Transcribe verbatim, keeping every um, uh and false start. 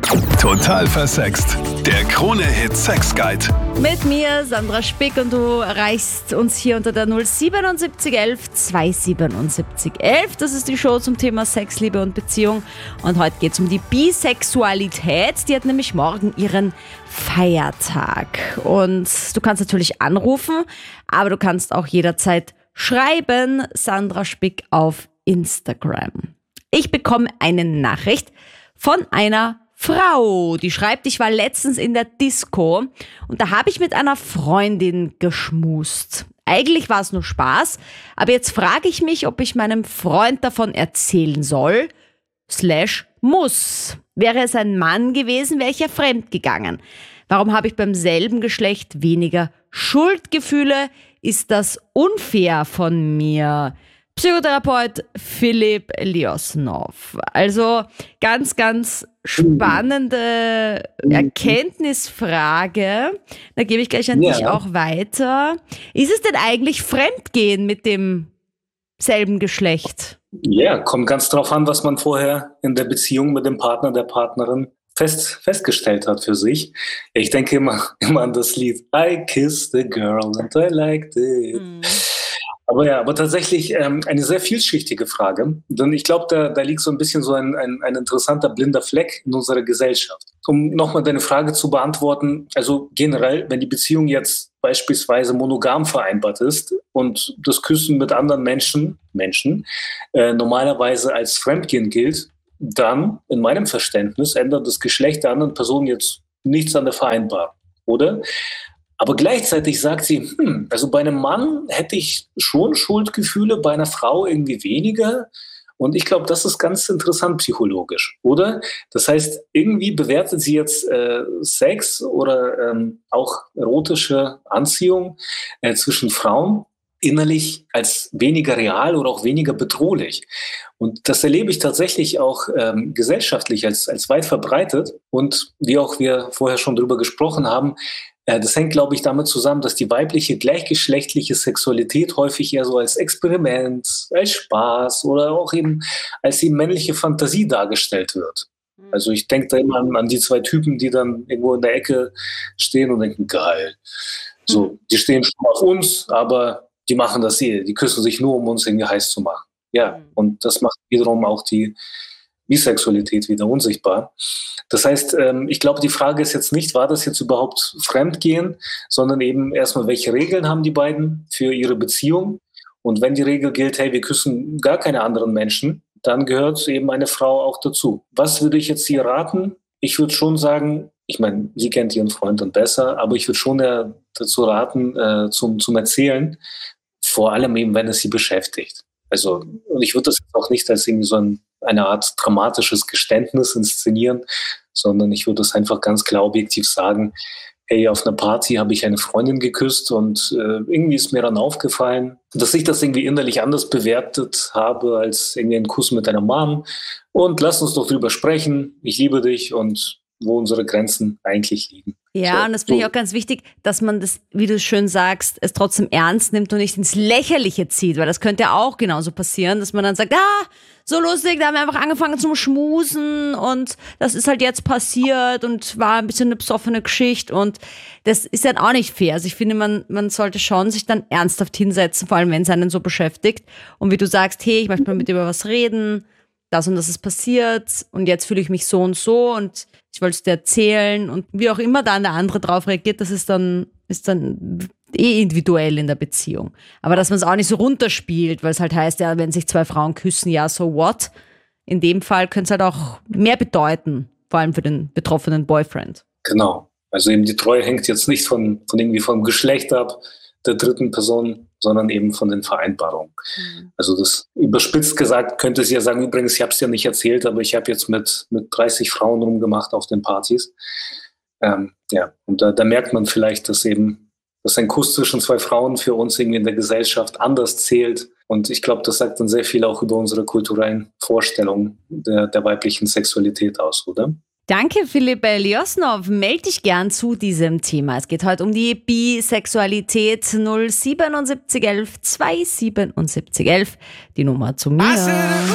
Total versext. Der Krone-Hit Sex Guide. Mit mir, Sandra Spick, und du erreichst uns hier unter der null siebenundsiebzig elf zweihundertsiebenundsiebzig elf. Das ist die Show zum Thema Sex, Liebe und Beziehung. Und heute geht es um die Bisexualität. Die hat nämlich morgen ihren Feiertag. Und du kannst natürlich anrufen, aber du kannst auch jederzeit schreiben. Sandra Spick auf Instagram. Ich bekomme eine Nachricht von einer Frau, die schreibt, ich war letztens in der Disco und da habe ich mit einer Freundin geschmust. Eigentlich war es nur Spaß, aber jetzt frage ich mich, ob ich meinem Freund davon erzählen soll, slash muss. Wäre es ein Mann gewesen, wäre ich ja fremdgegangen. Warum habe ich beim selben Geschlecht weniger Schuldgefühle? Ist das unfair von mir? Psychotherapeut Philipp Liosnov. Also ganz, ganz spannende Erkenntnisfrage. Da gebe ich gleich an Ja. dich auch weiter. Ist es denn eigentlich Fremdgehen mit dem selben Geschlecht? Ja, kommt ganz drauf an, was man vorher in der Beziehung mit dem Partner, der Partnerin fest, festgestellt hat für sich. Ich denke immer, immer an das Lied I kissed the girl and I liked it. Mhm. Aber ja, aber tatsächlich ähm, eine sehr vielschichtige Frage. Denn ich glaube, da, da liegt so ein bisschen so ein, ein, ein interessanter blinder Fleck in unserer Gesellschaft. Um nochmal deine Frage zu beantworten, also generell, wenn die Beziehung jetzt beispielsweise monogam vereinbart ist und das Küssen mit anderen Menschen, Menschen äh, normalerweise als Fremdgehen gilt, dann, in meinem Verständnis, ändert das Geschlecht der anderen Person jetzt nichts an der Vereinbarung, oder? Aber gleichzeitig sagt sie, hm, also bei einem Mann hätte ich schon Schuldgefühle, bei einer Frau irgendwie weniger. Und ich glaube, das ist ganz interessant psychologisch, oder? Das heißt, irgendwie bewertet sie jetzt äh, Sex oder ähm, auch erotische Anziehung äh, zwischen Frauen innerlich als weniger real oder auch weniger bedrohlich. Und das erlebe ich tatsächlich auch ähm, gesellschaftlich als, als weit verbreitet. Und wie auch wir vorher schon drüber gesprochen haben, äh, das hängt, glaube ich, damit zusammen, dass die weibliche gleichgeschlechtliche Sexualität häufig eher so als Experiment, als Spaß oder auch eben als die männliche Fantasie dargestellt wird. Also ich denke da immer an, an die zwei Typen, die dann irgendwo in der Ecke stehen und denken, geil. So, die stehen schon auf uns, aber die machen das eh. Die küssen sich nur, um uns irgendwie heiß zu machen. Ja, und das macht wiederum auch die Bisexualität wieder unsichtbar. Das heißt, ähm, ich glaube, die Frage ist jetzt nicht, war das jetzt überhaupt Fremdgehen, sondern eben erstmal, welche Regeln haben die beiden für ihre Beziehung? Und wenn die Regel gilt, hey, wir küssen gar keine anderen Menschen, dann gehört eben eine Frau auch dazu. Was würde ich jetzt hier raten? Ich würde schon sagen, ich meine, sie kennt ihren Freund dann besser, aber ich würde schon äh, dazu raten, äh, zum, zum Erzählen, vor allem eben, wenn es sie beschäftigt. Also, und ich würde das auch nicht als irgendwie so ein, eine Art dramatisches Geständnis inszenieren, sondern ich würde das einfach ganz klar objektiv sagen, hey, auf einer Party habe ich eine Freundin geküsst und äh, irgendwie ist mir dann aufgefallen, dass ich das irgendwie innerlich anders bewertet habe als irgendwie ein Kuss mit einer Mom. Und lass uns doch drüber sprechen. Ich liebe dich und wo unsere Grenzen eigentlich liegen. Ja, so, und das finde ich so. auch ganz wichtig, dass man das, wie du schön sagst, es trotzdem ernst nimmt und nicht ins Lächerliche zieht, weil das könnte ja auch genauso passieren, dass man dann sagt, ah, so lustig, da haben wir einfach angefangen zum Schmusen und das ist halt jetzt passiert und war ein bisschen eine besoffene Geschichte und das ist dann auch nicht fair. Also ich finde, man, man sollte schon sich dann ernsthaft hinsetzen, vor allem wenn es einen so beschäftigt und wie du sagst, hey, ich möchte mal mit dir über was reden, das und das ist passiert und jetzt fühle ich mich so und so und ich wollte es dir erzählen und wie auch immer dann der andere drauf reagiert, das ist dann, ist dann eh individuell in der Beziehung. Aber dass man es auch nicht so runterspielt, weil es halt heißt, ja, wenn sich zwei Frauen küssen, ja, so what? In dem Fall könnte es halt auch mehr bedeuten, vor allem für den betroffenen Boyfriend. Genau. Also eben die Treue hängt jetzt nicht von, von irgendwie vom Geschlecht ab der dritten Person, sondern eben von den Vereinbarungen. Mhm. Also das überspitzt gesagt könnte sie ja sagen, übrigens, ich habe es ja nicht erzählt, aber ich habe jetzt mit, mit dreißig Frauen rumgemacht auf den Partys. Ähm, ja, und da, da merkt man vielleicht, dass eben dass ein Kuss zwischen zwei Frauen für uns irgendwie in der Gesellschaft anders zählt. Und ich glaube, das sagt dann sehr viel auch über unsere kulturellen Vorstellungen der, der weiblichen Sexualität aus, oder? Danke, Philipp Liosnov. Meld dich gern zu diesem Thema. Es geht heute um die Bisexualität. null siebenundsiebzig elf zweihundertsiebenundsiebzig elf, die Nummer zu mir.